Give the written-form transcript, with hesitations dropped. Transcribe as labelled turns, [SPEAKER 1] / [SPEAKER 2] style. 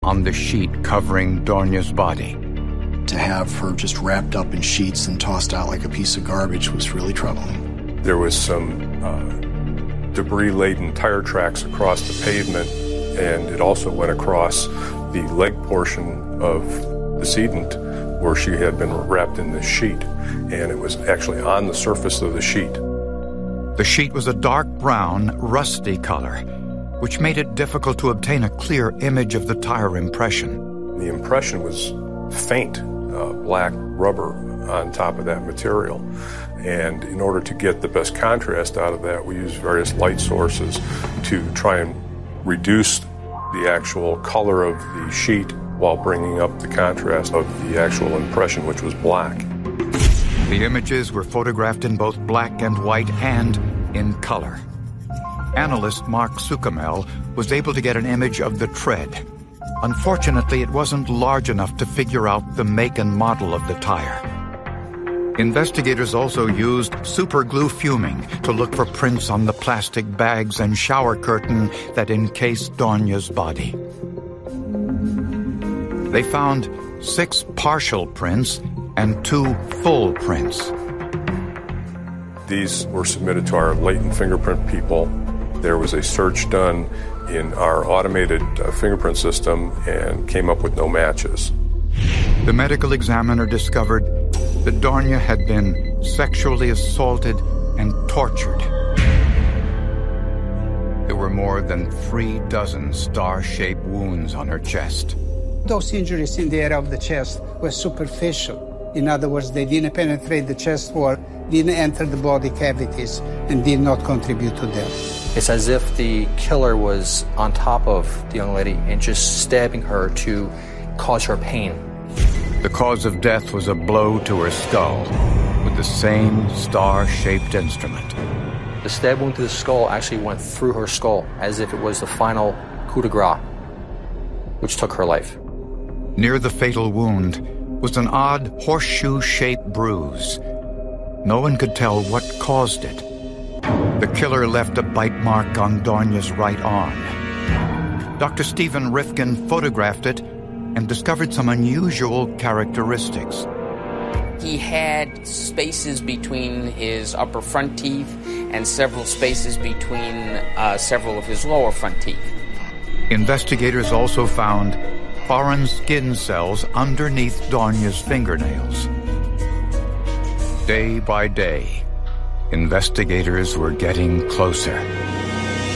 [SPEAKER 1] on the sheet covering Dornia's body.
[SPEAKER 2] To have her just wrapped up in sheets and tossed out like a piece of garbage was really troubling.
[SPEAKER 3] There was some debris-laden tire tracks across the pavement, and it also went across the leg portion of the decedent where she had been wrapped in this sheet, and it was actually on the surface of the sheet.
[SPEAKER 1] The sheet was a dark brown, rusty color, which made it difficult to obtain a clear image of the tire impression.
[SPEAKER 3] The impression was faint, black rubber on top of that material. And in order to get the best contrast out of that, we used various light sources to try and reduce the actual color of the sheet while bringing up the contrast of the actual impression, which was black.
[SPEAKER 1] The images were photographed in both black and white and in color. Analyst Mark Sukamel was able to get an image of the tread. Unfortunately, it wasn't large enough to figure out the make and model of the tire. Investigators also used superglue fuming to look for prints on the plastic bags and shower curtain that encased Dornia's body. They found 6 partial prints and 2 full prints.
[SPEAKER 3] These were submitted to our latent fingerprint people. There was a search done in our automated fingerprint system and came up with no matches.
[SPEAKER 1] The medical examiner discovered that Dornia had been sexually assaulted and tortured. There were more than 3 dozen star-shaped wounds on her chest.
[SPEAKER 4] Those injuries in the area of the chest were superficial. In other words, they didn't penetrate the chest wall, didn't enter the body cavities, and did not contribute to death.
[SPEAKER 5] It's as if the killer was on top of the young lady and just stabbing her to cause her pain.
[SPEAKER 1] The cause of death was a blow to her skull with the same star-shaped instrument.
[SPEAKER 5] The stab wound to the skull actually went through her skull as if it was the final coup de grace, which took her life.
[SPEAKER 1] Near the fatal wound was an odd horseshoe-shaped bruise. No one could tell what caused it. The killer left a bite mark on Dornia's right arm. Dr. Stephen Rifkin photographed it and discovered some unusual characteristics.
[SPEAKER 6] He had spaces between his upper front teeth and several spaces between several of his lower front teeth.
[SPEAKER 1] Investigators also found foreign skin cells underneath Dornia's fingernails. Day by day, investigators were getting closer.